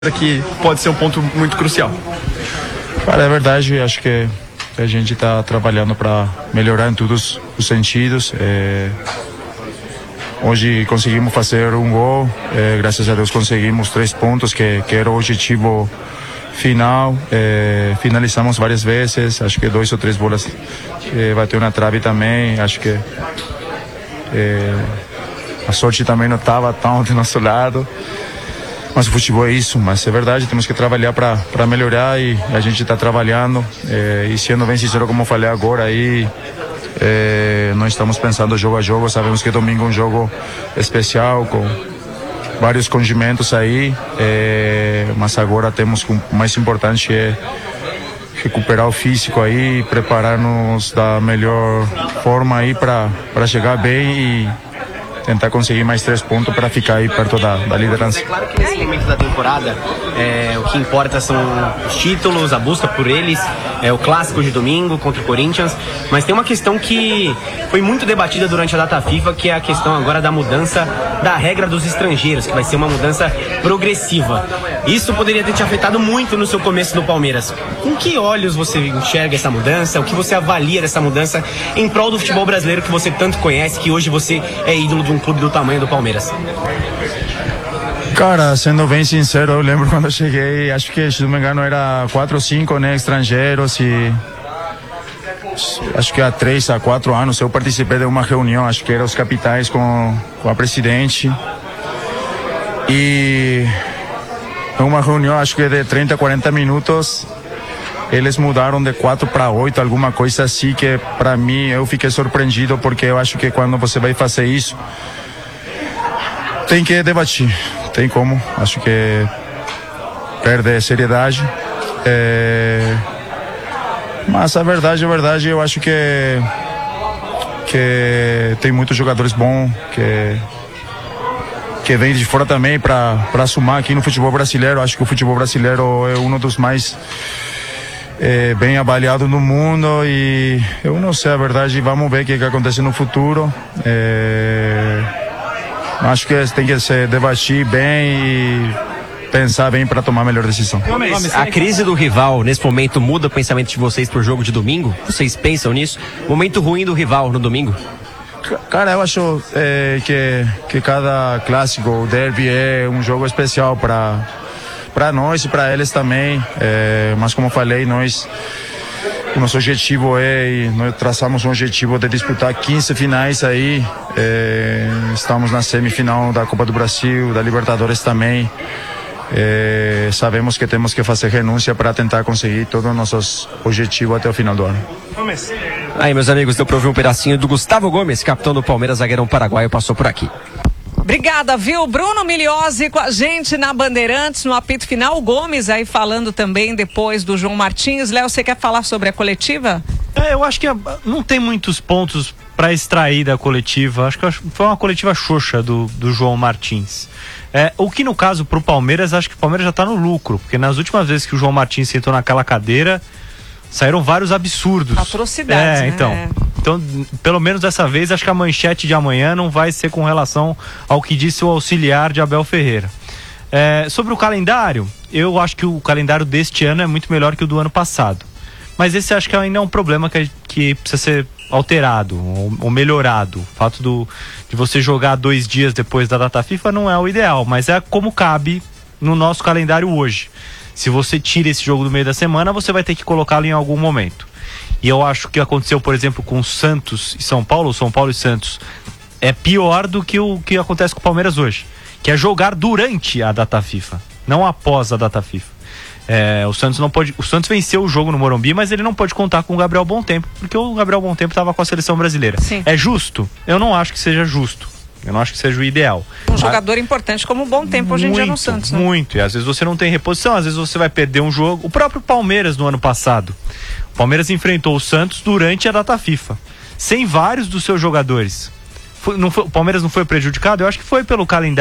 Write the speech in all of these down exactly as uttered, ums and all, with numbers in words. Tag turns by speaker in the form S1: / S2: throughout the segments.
S1: que pode ser um ponto muito crucial.
S2: Cara, é verdade, acho que a gente está trabalhando para melhorar em todos os sentidos. É... Hoje conseguimos fazer um gol, é... graças a Deus conseguimos três pontos, que, que era o objetivo final. É... Finalizamos várias vezes, acho que dois ou três bolas é... bateu na trave também. Acho que é... a sorte também não estava tão do nosso lado. Mas o futebol é isso, mas é verdade, temos que trabalhar para melhorar e a gente está trabalhando. É, e sendo bem sincero, como eu falei agora, aí é, nós estamos pensando jogo a jogo. Sabemos que domingo é um jogo especial, com vários condimentos aí, é, mas agora temos que o mais importante é recuperar o físico aí, preparar-nos da melhor forma aí para chegar bem e tentar conseguir mais três pontos para ficar aí perto da, da liderança.
S3: É claro que nesse momento da temporada é, o que importa são os títulos, a busca por eles, é o clássico de domingo contra o Corinthians, mas tem uma questão que foi muito debatida durante a data FIFA, que é a questão agora da mudança da regra dos estrangeiros, que vai ser uma mudança progressiva. Isso poderia ter te afetado muito no seu começo no Palmeiras. Com que olhos você enxerga essa mudança? O que você avalia dessa mudança em prol do futebol brasileiro que você tanto conhece, que hoje você é ídolo de um clube do tamanho do Palmeiras?
S2: Cara, sendo bem sincero, eu lembro quando eu cheguei, acho que, se não me engano, era quatro ou cinco, né, estrangeiros, e acho que há três a quatro anos eu participei de uma reunião, acho que eram os capitães com, com a presidente, e uma reunião, acho que de trinta, quarenta minutos, eles mudaram de quatro para oito, alguma coisa assim, que para mim eu fiquei surpreendido, porque eu acho que quando você vai fazer isso, tem que debater, tem como, acho que perde seriedade, é... mas a verdade, a verdade, eu acho que que tem muitos jogadores bons, que que vem de fora também para para somar aqui no futebol brasileiro. Acho que o futebol brasileiro é um dos mais É, bem avaliado no mundo, e eu não sei a verdade, vamos ver o que, que acontece no futuro. É, acho que tem que se debater bem e pensar bem para tomar a melhor decisão.
S4: A crise do rival nesse momento muda o pensamento de vocês pro jogo de domingo? Vocês pensam nisso? Momento ruim do rival no domingo?
S2: Cara, eu acho é, que, que cada clássico, o derby, é um jogo especial para para nós e para eles também, é, mas como eu falei, nós, o nosso objetivo é, nós traçamos um objetivo de disputar quinze finais aí, é, estamos na semifinal da Copa do Brasil, da Libertadores também, é, sabemos que temos que fazer renúncia para tentar conseguir todos os nossos objetivos até o final do ano.
S4: Aí, meus amigos, deu para ouvir um pedacinho do Gustavo Gomes, capitão do Palmeiras, zagueirão paraguaio, passou por aqui.
S5: Obrigada, viu? Bruno Miliose com a gente na Bandeirantes, no apito final. O Gomes aí falando também depois do João Martins. Léo, você quer falar sobre a coletiva?
S6: É, eu acho que não tem muitos pontos para extrair da coletiva. Acho que foi uma coletiva xoxa do, do João Martins. É, o que no caso pro Palmeiras, acho que o Palmeiras já tá no lucro, porque nas últimas vezes que o João Martins sentou naquela cadeira, saíram vários absurdos.
S5: Atrocidades,
S6: é,
S5: né?
S6: então. Então, pelo menos dessa vez, acho que a manchete de amanhã não vai ser com relação ao que disse o auxiliar de Abel Ferreira. É, sobre o calendário, eu acho que o calendário deste ano é muito melhor que o do ano passado. Mas esse acho que ainda é um problema que, que precisa ser alterado ou, ou melhorado. O fato do, de você jogar dois dias depois da data FIFA não é o ideal, mas é como cabe no nosso calendário hoje. Se você tira esse jogo do meio da semana, você vai ter que colocá-lo em algum momento. E eu acho que aconteceu, por exemplo, com Santos e São Paulo, São Paulo e Santos, é pior do que o que acontece com o Palmeiras hoje, que é jogar durante a data FIFA, não após a data FIFA. É, o Santos não pode, o Santos venceu o jogo no Morumbi, mas ele não pode contar com o Gabriel Bontempo, porque o Gabriel Bontempo estava com a seleção brasileira.
S5: Sim. É
S6: justo? Eu não acho que seja justo. Eu não acho que seja o ideal.
S5: Um jogador a... importante como Bom Tempo hoje em dia no Santos, né?
S6: Muito, e às vezes você não tem reposição, às vezes você vai perder um jogo. O próprio Palmeiras no ano passado. O Palmeiras enfrentou o Santos durante a data FIFA, sem vários dos seus jogadores. Foi, não foi, o Palmeiras não foi prejudicado? Eu acho que foi pelo calendário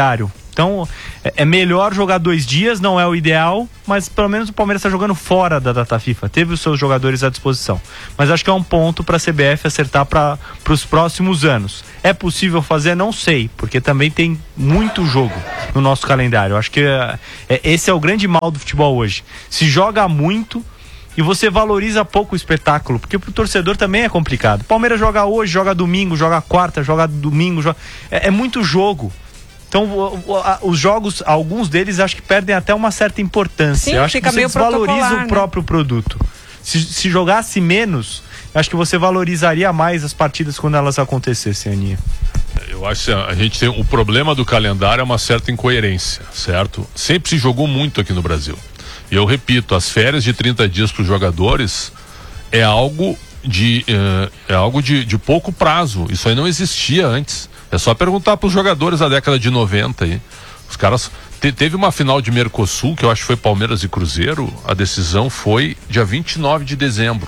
S6: Então, é, é melhor jogar dois dias, não é o ideal, mas pelo menos o Palmeiras está jogando fora da data FIFA. Teve os seus jogadores à disposição. Mas acho que é um ponto para a C B F acertar para os próximos anos. É possível fazer? Não sei, porque também tem muito jogo no nosso calendário. Acho que é, é, esse é o grande mal do futebol hoje. Se joga muito e você valoriza pouco o espetáculo, porque pro torcedor também é complicado. Palmeiras joga hoje, joga domingo, joga quarta, joga domingo, joga... É, é muito jogo. Então, o, o, a, os jogos, alguns deles acho que perdem até uma certa importância.
S5: Sim,
S6: eu acho
S5: fica
S6: que você
S5: meio
S6: desvaloriza
S5: né?
S6: o próprio produto. Se, se jogasse menos, acho que você valorizaria mais as partidas quando elas acontecessem, Aninha.
S7: Eu acho que a gente tem o problema do calendário é uma certa incoerência, certo? Sempre se jogou muito aqui no Brasil. E eu repito, as férias de trinta dias para os jogadores é algo de é, é algo de, de pouco prazo. Isso aí não existia antes. É só perguntar para os jogadores da década de noventa aí. Os caras te, teve uma final de Mercosul que eu acho que foi Palmeiras e Cruzeiro. A decisão foi dia vinte e nove de dezembro,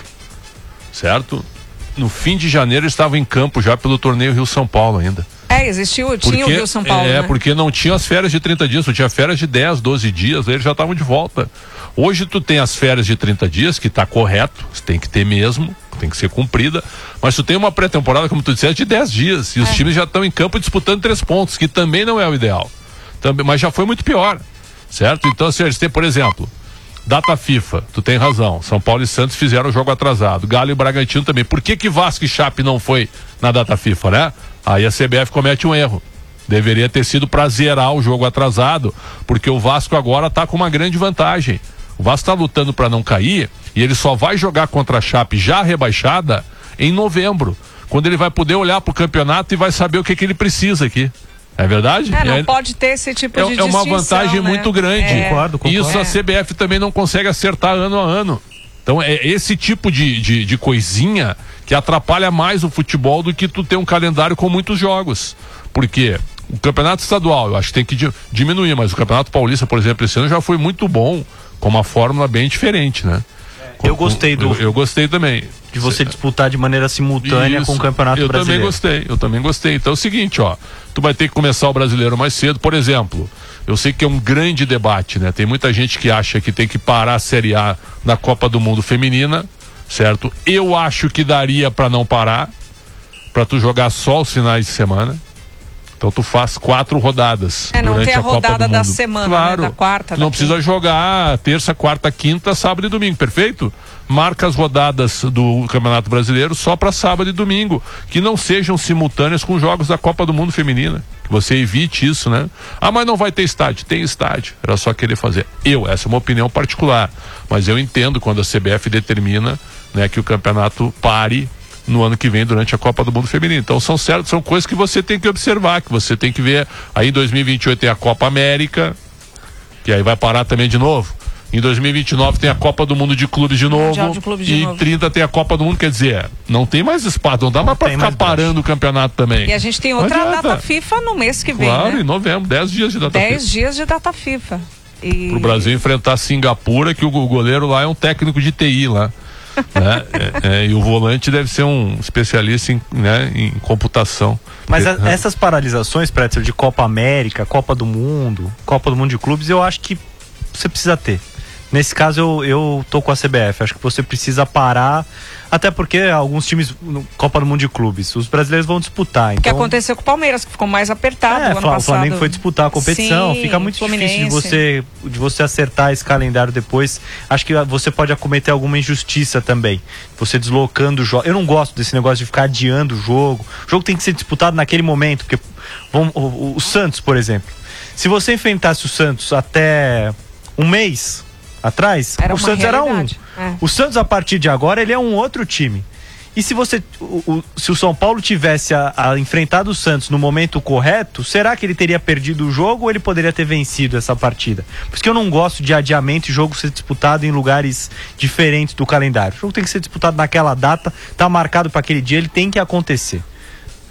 S7: certo? No fim de janeiro eles estavam em campo já pelo torneio Rio-São Paulo ainda.
S5: É, existiu, tinha
S7: porque,
S5: o Rio São Paulo,
S7: É,
S5: né?
S7: porque não tinha as férias de trinta dias, tu tinha férias de dez, doze dias, eles já estavam de volta. Hoje tu tem as férias de trinta dias, que tá correto, tem que ter mesmo, tem que ser cumprida, mas tu tem uma pré-temporada, como tu disseste, de dez dias, e os
S5: é.
S7: times já estão em campo disputando três pontos, que também não é o ideal. Também, mas já foi muito pior, certo? Então, assim, eles têm, por exemplo, data FIFA, tu tem razão, São Paulo e Santos fizeram o jogo atrasado, Galo e Bragantino também. Por que que Vasco e Chape não foi na data FIFA, né? Aí a C B F comete um erro. Deveria ter sido para zerar o jogo atrasado, porque o Vasco agora tá com uma grande vantagem. O Vasco tá lutando para não cair e ele só vai jogar contra a Chape já rebaixada em novembro, quando ele vai poder olhar pro campeonato e vai saber o que que ele precisa aqui. É verdade?
S5: É, não
S7: é,
S5: pode ter esse tipo
S7: é,
S5: de
S7: é uma
S5: distinção,
S7: vantagem
S5: né?
S7: muito grande.
S5: É.
S6: Concordo, concordo.
S7: Isso a C B F também não consegue acertar ano a ano. Então é esse tipo de, de, de coisinha que atrapalha mais o futebol do que tu ter um calendário com muitos jogos. Porque o campeonato estadual eu acho que tem que diminuir, mas o campeonato paulista, por exemplo, esse ano já foi muito bom, com uma fórmula bem diferente, né?
S6: Eu gostei do...
S7: Eu, eu gostei também.
S6: De você disputar de maneira simultânea
S7: Isso,
S6: com o Campeonato
S7: eu
S6: Brasileiro.
S7: Eu também gostei, eu também gostei. Então é o seguinte, ó, tu vai ter que começar o Brasileiro mais cedo, por exemplo. Eu sei que é um grande debate, né? Tem muita gente que acha que tem que parar a Série A na Copa do Mundo Feminina, certo? Eu acho que daria pra não parar, pra tu jogar só os finais de semana. Então tu faz quatro rodadas.
S5: É, não
S7: durante
S5: tem a
S7: a Copa
S5: rodada
S7: do
S5: da
S7: Mundo.
S5: semana,
S7: claro,
S5: né? Da quarta,
S7: tu não
S5: da
S7: precisa
S5: quinta.
S7: jogar terça, quarta, quinta, sábado e domingo, perfeito? Marca as rodadas do Campeonato Brasileiro só para sábado e domingo, que não sejam simultâneas com jogos da Copa do Mundo Feminina. Que você evite isso, né? Ah, mas não vai ter estádio. Tem estádio. Era só querer fazer. Eu, essa é uma opinião particular. Mas eu entendo quando a C B F determina, né, que o campeonato pare no ano que vem durante a Copa do Mundo Feminino. Então são certas, são coisas que você tem que observar, que você tem que ver. Aí em dois mil e vinte e oito tem a Copa América, que aí vai parar também de novo. Em dois mil e vinte e nove tem a Copa do Mundo de Clubes de novo.
S5: Mundial de Clubes de
S7: e
S5: novo.
S7: trinta tem a Copa do Mundo, quer dizer, não tem mais espaço, não dá mais pra
S6: tem
S7: ficar
S6: mais
S7: parando o campeonato também.
S5: E a gente tem
S7: Não
S5: outra
S7: adianta.
S5: data FIFA no mês que vem,
S7: Claro,
S5: né?
S7: em novembro, dez dias de data
S5: Dez
S7: FIFA.
S5: dias de data FIFA. E...
S7: Pro Brasil enfrentar Singapura, que o goleiro lá é um técnico de T I lá. Né? é, é, e o volante deve ser um especialista em, né, em computação.
S6: Mas a,
S7: Porque, né?
S6: essas paralisações, Pretzel, de Copa América, Copa do Mundo, Copa do Mundo de Clubes, eu acho que você precisa ter. Nesse caso eu, eu tô com a C B F, acho que você precisa parar, até porque alguns times, no Copa do Mundo de Clubes, os brasileiros vão disputar.
S5: O que
S6: Então,
S5: aconteceu com o Palmeiras, que ficou mais apertado
S6: é,
S5: o ano
S6: o
S5: passado.
S6: Flamengo foi disputar a competição,
S5: Sim,
S6: fica muito
S5: Fluminense.
S6: difícil de você, de você acertar esse calendário depois. Acho que você pode acometer alguma injustiça também, você deslocando o jogo. Eu não gosto desse negócio de ficar adiando o jogo. O jogo tem que ser disputado naquele momento, porque vamos, o, o, o Santos, por exemplo, se você enfrentasse o Santos até um mês atrás,
S5: Era
S6: o
S5: uma
S6: Santos era um.
S5: realidade, é.
S6: O Santos, a partir de agora, ele é um outro time. E se você, o, o, se o São Paulo tivesse a, a enfrentado o Santos no momento correto, será que ele teria perdido o jogo ou ele poderia ter vencido essa partida? Por isso que eu não gosto de adiamento e jogo ser disputado em lugares diferentes do calendário. O jogo tem que ser disputado naquela data, tá marcado para aquele dia, ele tem que acontecer.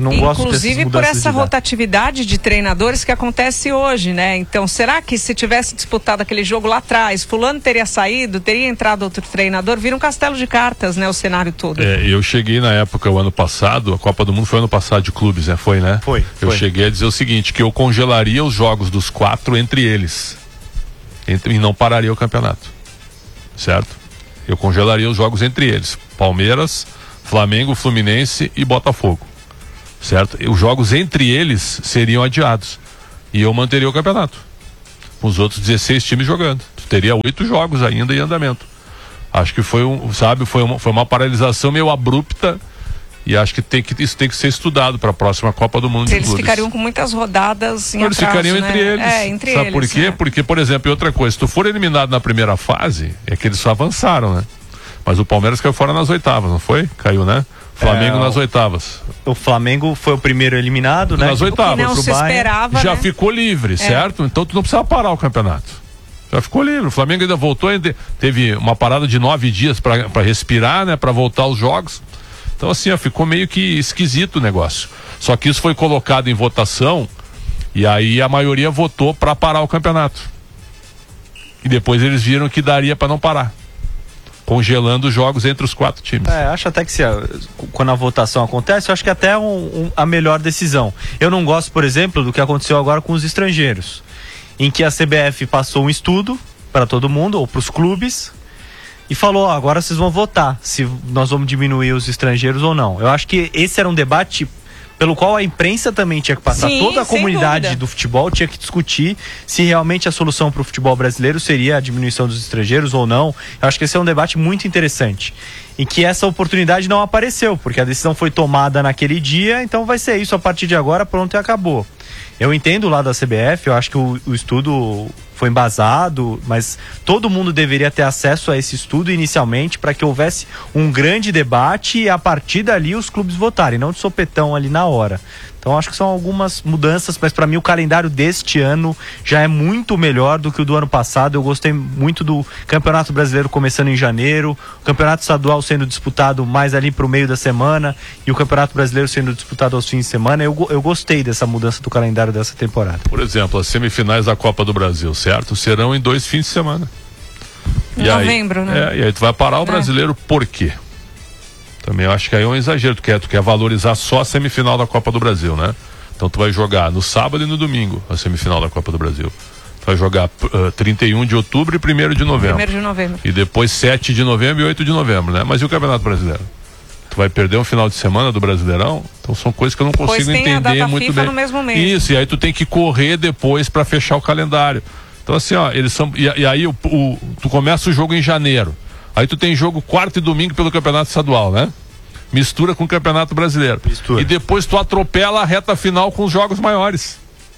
S6: Não gosto dessas
S5: Inclusive por
S6: mudanças
S5: essa
S6: de data.
S5: rotatividade de treinadores que acontece hoje, né? Então, será que se tivesse disputado aquele jogo lá atrás, fulano teria saído, teria entrado outro treinador, vira um castelo de cartas, né? O cenário todo.
S7: É, eu cheguei na época, o ano passado, a Copa do Mundo foi ano passado de clubes, né? Foi, né?
S6: Foi,
S7: Eu
S6: foi.
S7: cheguei a dizer o seguinte, que eu congelaria os jogos dos quatro entre eles. Entre, e não pararia o campeonato. Certo? Eu congelaria os jogos entre eles. Palmeiras, Flamengo, Fluminense e Botafogo. Certo? Os jogos entre eles seriam adiados. E eu manteria o campeonato. Com os outros dezesseis times jogando. Tu teria oito jogos ainda em andamento. Acho que foi um, sabe, foi uma, foi uma paralisação meio abrupta. E acho que, tem que isso tem que ser estudado para a próxima Copa do Mundo de
S5: Eles
S7: clubes.
S5: ficariam com muitas rodadas em
S7: Eles
S5: atraso,
S7: ficariam
S5: né?
S7: entre eles.
S5: É, entre
S7: Sabe
S5: eles.
S7: por quê?
S5: Né?
S7: Porque, por exemplo, outra coisa, se tu for eliminado na primeira fase, é que eles só avançaram, né? Mas o Palmeiras caiu fora nas oitavas, não foi? Caiu, né? Flamengo
S6: É,
S7: nas oitavas.
S6: O Flamengo foi o primeiro eliminado, né?
S7: Nas oitavas.
S5: O que não
S6: Pro
S5: se
S6: Bayern.
S5: esperava,
S7: Já
S5: né?
S7: ficou livre, certo? Então tu não precisa parar o campeonato. Já ficou livre. O Flamengo ainda voltou, ainda teve uma parada de nove dias para respirar, né? Para voltar aos jogos. Então assim, ó, ficou meio que esquisito o negócio. Só que isso foi colocado em votação e aí a maioria votou para parar o campeonato. E depois eles viram que daria para não parar. Congelando os jogos entre os quatro times.
S6: É, acho até que se a, quando a votação acontece, eu acho que até é um, um, a melhor decisão. Eu não gosto, por exemplo, do que aconteceu agora com os estrangeiros, em que a C B F passou um estudo para todo mundo, ou para os clubes, e falou, ó, agora vocês vão votar se nós vamos diminuir os estrangeiros ou não. Eu acho que esse era um debate pelo qual a imprensa também tinha que passar.
S5: Sim,
S6: Toda a
S5: sem
S6: comunidade
S5: dúvida.
S6: do futebol tinha que discutir se realmente a solução para o futebol brasileiro seria a diminuição dos estrangeiros ou não. Eu acho que esse é um debate muito interessante, em que essa oportunidade não apareceu, porque a decisão foi tomada naquele dia, então vai ser isso a partir de agora, pronto e acabou. Eu entendo o lado da C B F, eu acho que o, o estudo foi embasado, mas todo mundo deveria ter acesso a esse estudo inicialmente para que houvesse um grande debate e a partir dali os clubes votarem, não de sopetão ali na hora. Então acho que são algumas mudanças, mas para mim o calendário deste ano já é muito melhor do que o do ano passado. Eu gostei muito do Campeonato Brasileiro começando em janeiro, o Campeonato Estadual sendo disputado mais ali para o meio da semana e o Campeonato Brasileiro sendo disputado aos fins de semana. Eu, eu gostei dessa mudança do calendário dessa temporada.
S7: Por exemplo, as semifinais da Copa do Brasil, certo? Serão em dois fins de semana.
S5: Em
S7: E aí-
S5: novembro, né?
S7: É, e aí tu vai parar o
S5: É.
S7: brasileiro por quê? Também eu acho que aí é um exagero. Tu quer, tu quer valorizar só a semifinal da Copa do Brasil, né? Então tu vai jogar no sábado e no domingo a semifinal da Copa do Brasil. Tu vai jogar uh, trinta e um de outubro e primeiro de novembro.
S5: Primeiro de novembro.
S7: E depois sete de novembro e oito de novembro, né? Mas e o Campeonato Brasileiro? Tu vai perder um final de semana do Brasileirão? Então são coisas que eu não
S5: Pois
S7: consigo
S5: tem a
S7: entender
S5: data
S7: muito
S5: FIFA
S7: bem.
S5: no mesmo mês.
S7: Isso, e aí tu tem que correr depois pra fechar o calendário. Então assim, ó, eles são. E, e aí o, o- tu começa o jogo em janeiro. Aí tu tem jogo quarto e domingo pelo Campeonato Estadual, né? Mistura com o Campeonato Brasileiro.
S6: Mistura.
S7: E depois tu atropela a reta final com os jogos maiores.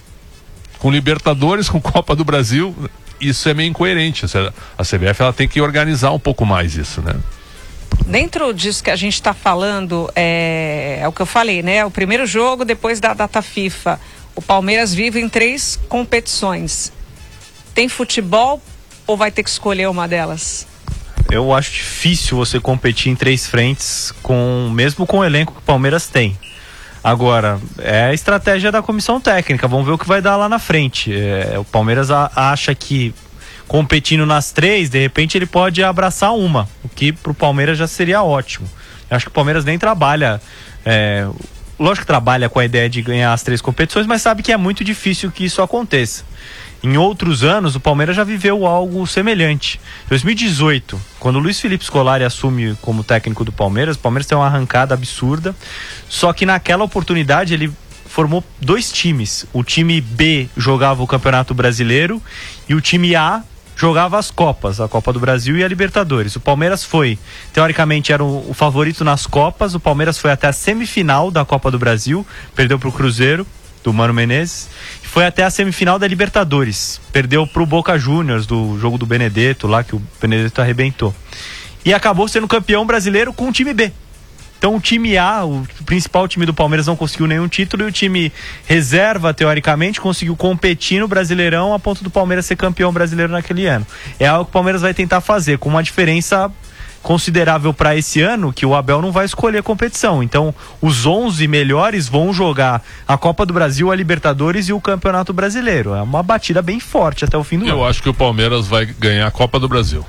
S7: Com Libertadores, com Copa do Brasil. Isso é meio incoerente. A C B F ela tem que organizar um pouco mais isso, né?
S5: Dentro disso que a gente está falando, é, é o que eu falei, né? O primeiro jogo depois da data FIFA. O Palmeiras vive em três competições. Tem futebol ou vai ter que escolher uma delas?
S6: Eu acho difícil você competir em três frentes, com mesmo com o elenco que o Palmeiras tem. Agora, é a estratégia da comissão técnica, vamos ver o que vai dar lá na frente. É, o Palmeiras a, acha que competindo nas três, de repente ele pode abraçar uma, o que pro Palmeiras já seria ótimo. Eu acho que o Palmeiras nem trabalha, é, lógico que trabalha com a ideia de ganhar as três competições, mas sabe que é muito difícil que isso aconteça. Em outros anos, o Palmeiras já viveu algo semelhante. dois mil e dezoito, quando o Luiz Felipe Scolari assume como técnico do Palmeiras, o Palmeiras tem uma arrancada absurda, só que naquela oportunidade ele formou dois times. O time B jogava o Campeonato Brasileiro e o time A jogava as Copas, a Copa do Brasil e a Libertadores. O Palmeiras foi, teoricamente era o, o favorito nas Copas, o Palmeiras foi até a semifinal da Copa do Brasil, perdeu para o Cruzeiro, do Mano Menezes, e foi até a semifinal da Libertadores, perdeu pro Boca Juniors, do jogo do Benedetto lá, que o Benedetto arrebentou, e acabou sendo campeão brasileiro com o time B. Então o time A, o principal time do Palmeiras, não conseguiu nenhum título, e o time reserva, teoricamente, conseguiu competir no Brasileirão a ponto do Palmeiras ser campeão brasileiro naquele ano. É algo que o Palmeiras vai tentar fazer, com uma diferença considerável para esse ano que o Abel não vai escolher competição. Então, os onze melhores vão jogar a Copa do Brasil, a Libertadores e o Campeonato Brasileiro. É uma batida bem forte até o fim do
S7: Eu
S6: ano.
S7: acho que o Palmeiras vai ganhar a Copa do Brasil.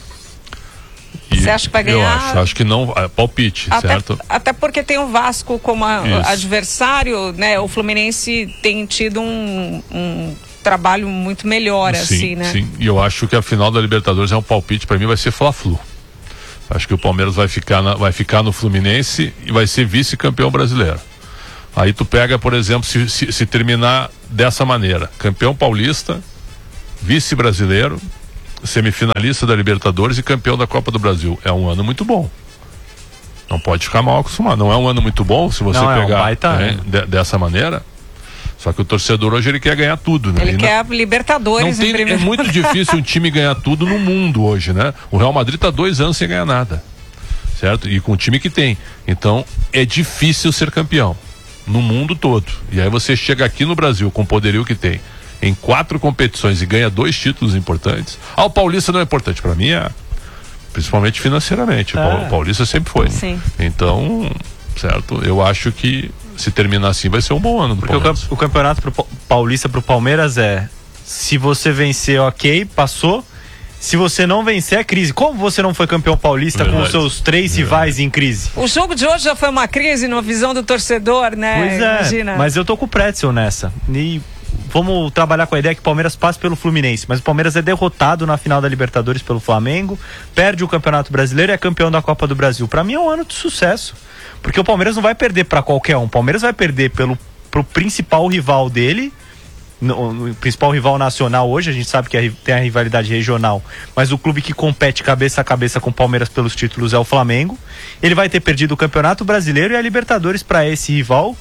S7: E
S5: Você acha que vai ganhar?
S7: Eu acho, acho que não, é palpite,
S5: Até,
S7: certo?
S5: até porque tem o Vasco como a, adversário, né? O Fluminense tem tido um, um trabalho muito melhor,
S7: sim,
S5: assim, né?
S7: Sim, e eu acho que a final da Libertadores é um palpite, para mim vai ser Fla-Flu. Acho que o Palmeiras vai ficar, na, vai ficar no Fluminense e vai ser vice-campeão brasileiro. Aí tu pega, por exemplo, se, se, se terminar dessa maneira, campeão paulista, vice-brasileiro, semifinalista da Libertadores e campeão da Copa do Brasil. É um ano muito bom. Não pode ficar mal acostumado. Não é um ano muito bom se você
S6: Não,
S7: pegar
S6: é um baita,
S7: né, de, dessa maneira. Só que o torcedor hoje ele quer ganhar tudo, né?
S5: Ele
S7: E
S5: quer
S7: não,
S5: a Libertadores
S7: não tem,
S5: em primeiro.
S7: É muito difícil um time ganhar tudo no mundo hoje, né? O Real Madrid tá dois anos sem ganhar nada, certo? E com o time que tem. Então é difícil ser campeão no mundo todo. E aí você chega aqui no Brasil com o poderio que tem em quatro competições e ganha dois títulos importantes. Ah, o Paulista não é importante para mim, é principalmente financeiramente.
S6: É.
S7: O Paulista sempre foi.
S5: Sim.
S7: Então, certo? Eu acho que se terminar assim vai ser um bom ano do
S6: Porque o,
S7: Palmeiras.
S6: camp- o campeonato pro, paulista pro Palmeiras é: se você vencer, ok, passou. Se você não vencer, é crise. Como você não foi campeão paulista
S7: Verdade.
S6: com os seus três rivais em crise?
S5: O jogo de hoje já foi uma crise na visão do torcedor, né?
S6: Pois é,
S5: Imagina.
S6: mas eu tô com o Pretzel nessa. E vamos trabalhar com a ideia que o Palmeiras passe pelo Fluminense. Mas o Palmeiras é derrotado na final da Libertadores pelo Flamengo, perde o Campeonato Brasileiro e é campeão da Copa do Brasil. Pra mim é um ano de sucesso. Porque o Palmeiras não vai perder pra qualquer um. O Palmeiras vai perder pelo pro principal rival dele, no, no principal rival nacional hoje. A gente sabe que a, tem a rivalidade regional, mas o clube que compete cabeça a cabeça com o Palmeiras pelos títulos é o Flamengo. Ele vai ter perdido o Campeonato Brasileiro e a Libertadores para esse rival.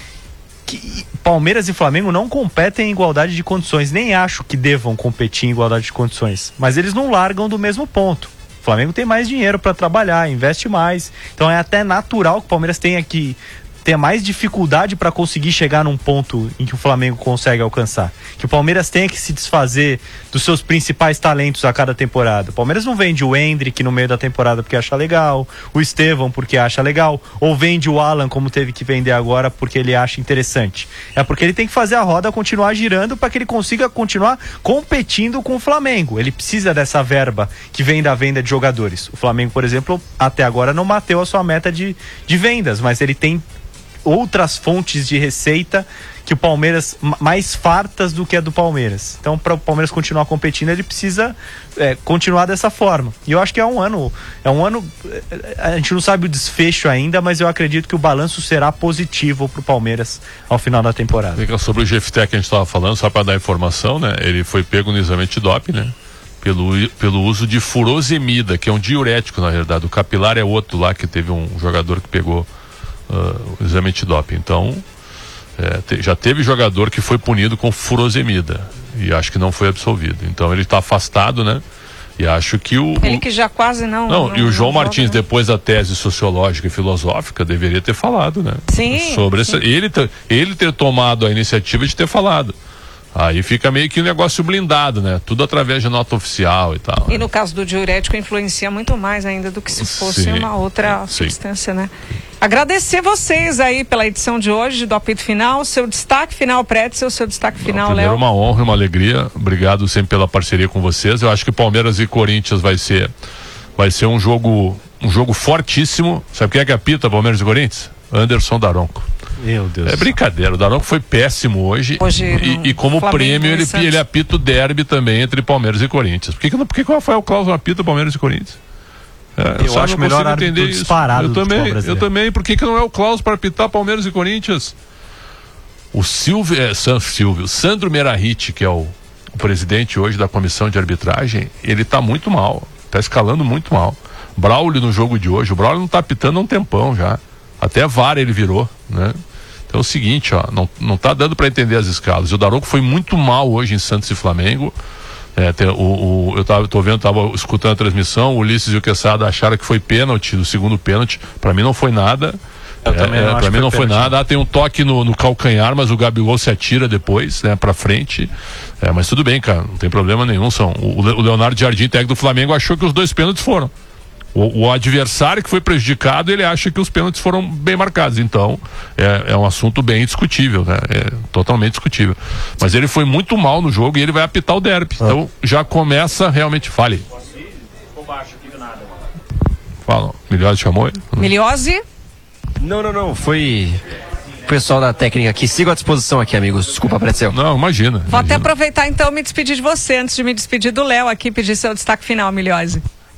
S6: Que Palmeiras e Flamengo não competem em igualdade de condições, nem acho que devam competir em igualdade de condições, mas eles não largam do mesmo ponto. O Flamengo tem mais dinheiro para trabalhar, investe mais, então é até natural que o Palmeiras tenha que ter mais dificuldade para conseguir chegar num ponto em que o Flamengo consegue alcançar. Que o Palmeiras tenha que se desfazer dos seus principais talentos a cada temporada. O Palmeiras não vende o Endrick no meio da temporada porque acha legal, o Estevão porque acha legal, ou vende o Alan como teve que vender agora porque ele acha interessante. É porque ele tem que fazer a roda continuar girando para que ele consiga continuar competindo com o Flamengo. Ele precisa dessa verba que vem da venda de jogadores. O Flamengo, por exemplo, até agora não bateu a sua meta de, de vendas, mas ele tem outras fontes de receita que o Palmeiras, mais fartas do que a do Palmeiras. Então, para o Palmeiras continuar competindo, ele precisa é, continuar dessa forma. E eu acho que é um ano, é um ano, a gente não sabe o desfecho ainda, mas eu acredito que o balanço será positivo para o Palmeiras ao final da temporada.
S7: Sobre o G F T que a gente estava falando, só para dar informação, né? Ele foi pego no exame antidoping, né? Pelo, pelo uso de furosemida, que é um diurético, na verdade. O capilar é outro lá, que teve um jogador que pegou Uh, o exame antidoping. Então é, te, já teve jogador que foi punido com furosemida e acho que não foi absolvido, então ele está afastado, né? E acho que o
S5: ele que já quase não
S7: não,
S5: não
S7: e o João
S5: não
S7: Martins
S5: joga, né?
S7: Depois da tese sociológica e filosófica deveria ter falado, né?
S5: Sim,
S7: sobre
S5: sim.
S7: Essa, ele ter, ele ter tomado a iniciativa de ter falado. Aí fica meio que um negócio blindado, né? Tudo através de nota oficial e tal.
S5: E
S7: né?
S5: no caso do diurético influencia muito mais ainda do que se fosse
S7: Sim,
S5: uma outra
S7: sim.
S5: substância, né? Agradecer vocês aí pela edição de hoje do Apito Final, seu destaque final, Pretzel, seu destaque final,
S7: Primeiro,
S5: Léo.
S7: uma honra e uma alegria. Obrigado sempre pela parceria com vocês. Eu acho que Palmeiras e Corinthians vai ser vai ser um jogo um jogo fortíssimo. Sabe quem é que apita Palmeiras e Corinthians? Anderson Daronco.
S6: Meu Deus.
S7: É brincadeira, o Daronco foi péssimo hoje,
S5: Hoje,
S7: e,
S5: no
S7: e como
S5: Flamengo
S7: prêmio
S5: e
S7: ele,
S5: Santos.
S7: ele apita o derby também entre Palmeiras e Corinthians. Por que, que, não- por que, que o Rafael Claus não apita Palmeiras e Corinthians? É,
S6: Eu
S7: só
S6: acho
S7: não
S6: o melhor
S7: consigo
S6: árbitro
S7: entender isso.
S6: disparado
S7: Eu
S6: do futebol
S7: também, eu
S6: brasileiro.
S7: também. Por que, que não é o Claus para apitar Palmeiras e Corinthians? O Silvio, é, San, Silvio, Sandro Merahit, que é o, o presidente hoje da comissão de arbitragem, ele tá muito mal, tá escalando muito mal. Braulio no jogo de hoje, o Braulio não tá apitando há um tempão já. Até V A R ele virou, né? Então é o seguinte, ó, não, não tá dando para entender as escalas. O Daronco foi muito mal hoje em Santos e Flamengo. É, tem, o, o, eu tava, tô vendo, tava escutando a transmissão, o Ulisses e o Quesada acharam que foi pênalti, do segundo pênalti. Para mim não foi nada.
S6: Eu
S7: É,
S6: também não
S7: é,
S6: acho
S7: pra
S6: que
S7: mim não
S6: foi
S7: foi
S6: pênalti.
S7: nada. Ah, tem um toque no, no calcanhar, mas o Gabigol se atira depois, né, pra frente. É, mas tudo bem, cara, não tem problema nenhum. São, o, o Leonardo Jardim, técnico do Flamengo, achou que os dois pênaltis foram. O, o adversário que foi prejudicado, ele acha que os pênaltis foram bem marcados. Então, é, é um assunto bem discutível, né? É totalmente discutível. Mas ele foi muito mal no jogo e ele vai apitar o derby. Ah. Então, já começa realmente... Fale. Fala. Miliose chamou ele?
S5: Miliose?
S4: Não, não, não. Foi... O pessoal da técnica aqui, sigo à disposição aqui, amigos. Desculpa, Pretzel.
S7: Não, imagina.
S5: Vou
S7: imagina.
S5: até aproveitar então e me despedir de você, antes de me despedir do Léo aqui, pedir seu destaque final, Miliose.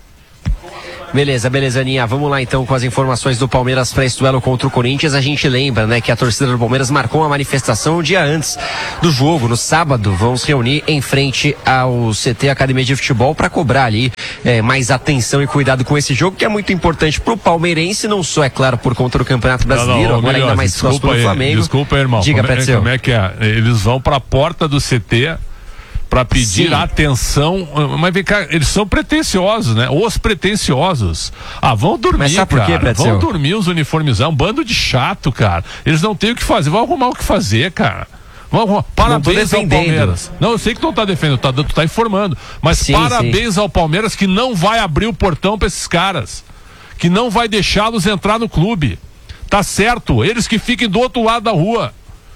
S4: Beleza, beleza, Aninha. Vamos lá então com as informações do Palmeiras para esse duelo contra o Corinthians. A gente lembra, né, que a torcida do Palmeiras marcou uma manifestação um dia antes do jogo. No sábado, vão se reunir em frente ao C T Academia de Futebol para cobrar ali é, mais atenção e cuidado com esse jogo, que é muito importante pro palmeirense, não só, é claro, por conta do Campeonato Brasileiro, não, não, agora
S7: melhor,
S4: ainda mais próximo do Flamengo.
S7: Desculpa, irmão.
S4: Diga,
S7: como, é, como é que é? Eles vão para a porta do C T para pedir Sim. atenção, mas vem cá, eles são pretensiosos, né? Os pretensiosos. Ah, vão dormir, mas sabe cara. Por quê, vão dormir os uniformizados, um bando de chato, cara. Eles não têm o que fazer, vão arrumar o que fazer, cara. Vão arrumar. Parabéns ao Palmeiras. Não, eu sei que tu não tá defendendo, tá, tu tá informando, mas sim, parabéns sim. ao Palmeiras, que não vai abrir o portão para esses caras, que não vai deixá-los entrar no clube. Tá certo, eles que fiquem do outro lado da rua.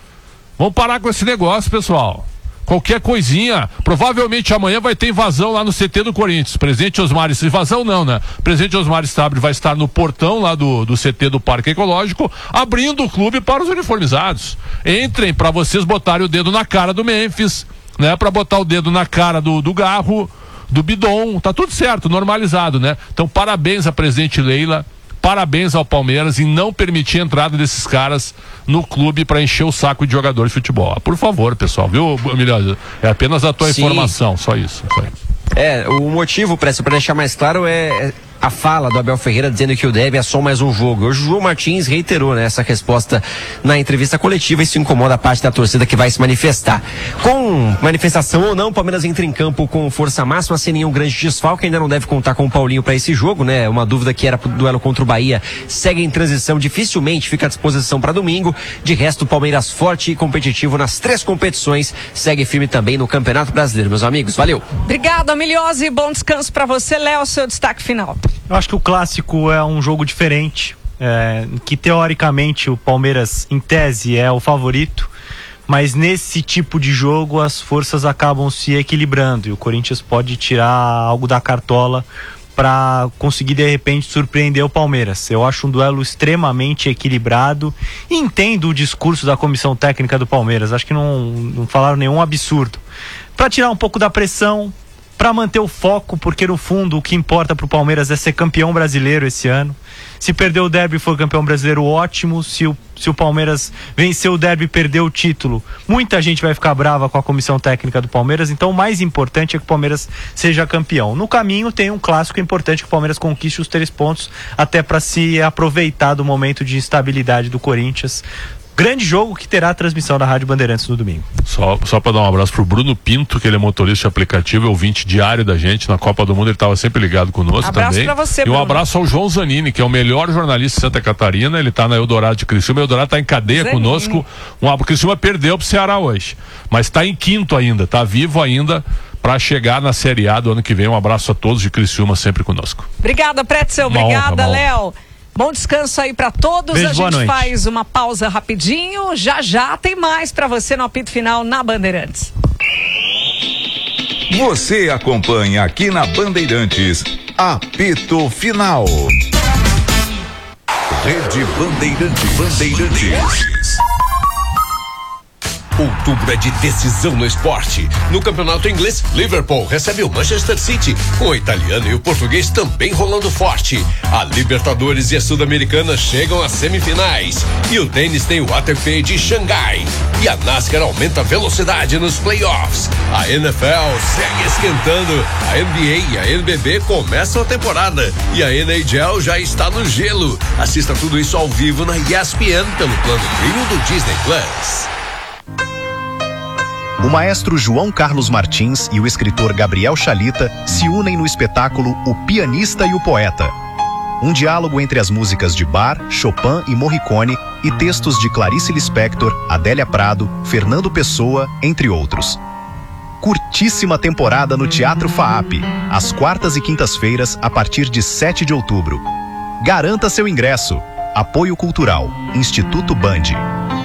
S7: Vamos parar com esse negócio, pessoal. Qualquer coisinha, provavelmente amanhã vai ter invasão lá no C T do Corinthians. Presidente Osmar, invasão não, né? Presidente Osmar Stabre vai estar no portão lá do, do C T do Parque Ecológico, abrindo o clube para os uniformizados. Entrem para vocês botarem o dedo na cara do Memphis, né? Para botar o dedo na cara do, do Garro, do Bidon, tá tudo certo, normalizado, né? Então parabéns à presidente Leila. Parabéns ao Palmeiras em não permitir a entrada desses caras no clube para encher o saco de jogadores de futebol. Ah, por favor, pessoal, viu, Milhosa? É apenas a tua Sim. informação, só isso, só isso.
S4: É, o motivo, para deixar mais claro, é a fala do Abel Ferreira dizendo que o derby é só mais um jogo. Hoje o João Martins reiterou, né, essa resposta na entrevista coletiva e isso incomoda a parte da torcida que vai se manifestar. Com manifestação ou não, o Palmeiras entra em campo com força máxima, sem nenhum grande desfalque, ainda não deve contar com o Paulinho para esse jogo, né? Uma dúvida que era pro duelo contra o Bahia, segue em transição, dificilmente fica à disposição para domingo. De resto, o Palmeiras forte e competitivo nas três competições, segue firme também no Campeonato Brasileiro, meus amigos. Valeu.
S5: Obrigado, Miliose, bom descanso para você. Léo, seu destaque final.
S6: Eu acho que o clássico é um jogo diferente, é, que teoricamente o Palmeiras, em tese, é o favorito, mas nesse tipo de jogo as forças acabam se equilibrando e o Corinthians pode tirar algo da cartola para conseguir de repente surpreender o Palmeiras. Eu acho um duelo extremamente equilibrado e entendo o discurso da comissão técnica do Palmeiras, acho que não, não falaram nenhum absurdo. Para tirar um pouco da pressão, para manter o foco, porque no fundo o que importa para o Palmeiras é ser campeão brasileiro esse ano. Se perder o derby e for campeão brasileiro, ótimo. Se o, se o Palmeiras vencer o derby e perder o título, muita gente vai ficar brava com a comissão técnica do Palmeiras. Então o mais importante é que o Palmeiras seja campeão. No caminho tem um clássico importante, que o Palmeiras conquiste os três pontos, até para se aproveitar do momento de instabilidade do Corinthians. Grande jogo que terá a transmissão da Rádio Bandeirantes no domingo.
S7: Só, só para dar um abraço pro Bruno Pinto, que ele é motorista de aplicativo, é ouvinte diário da gente na Copa do Mundo, ele estava sempre ligado conosco
S5: abraço
S7: também.
S5: Pra você,
S7: e um
S5: Bruno.
S7: abraço ao João Zanini, que é o melhor jornalista de Santa Catarina, ele tá na Eldorado de Criciúma, Eldorado tá em cadeia Zanini. conosco. Um, o Criciúma perdeu pro Ceará hoje, mas está em quinto ainda, tá vivo ainda para chegar na Série A do ano que vem. Um abraço a todos de Criciúma, sempre conosco.
S5: Obrigada, Pretzel, obrigada, Léo. Bom descanso aí pra todos.
S6: Beijo,
S5: a gente faz uma pausa rapidinho. Já já tem mais pra você no apito final na Bandeirantes.
S8: Você acompanha aqui na Bandeirantes, apito final. Rede Bandeirantes. Bandeirantes.
S9: Outubro é de decisão no esporte. No campeonato inglês, Liverpool recebe o Manchester City, com o italiano e o português também rolando forte. A Libertadores e a Sul-Americana chegam às semifinais. E o tênis tem o W T de Xangai. E a NASCAR aumenta a velocidade nos playoffs. A N F L segue esquentando. A N B A e a N B B começam a temporada. E a N H L já está no gelo. Assista tudo isso ao vivo na E S P N pelo plano Premium do Disney Plus.
S10: O maestro João Carlos Martins e o escritor Gabriel Chalita se unem no espetáculo O Pianista e o Poeta. Um diálogo entre as músicas de Bach, Chopin e Morricone e textos de Clarice Lispector, Adélia Prado, Fernando Pessoa, entre outros. curtíssima temporada no Teatro FAAP, às quartas e quintas-feiras, a partir de sete de outubro. Garanta seu ingresso. Apoio Cultural, Instituto Band.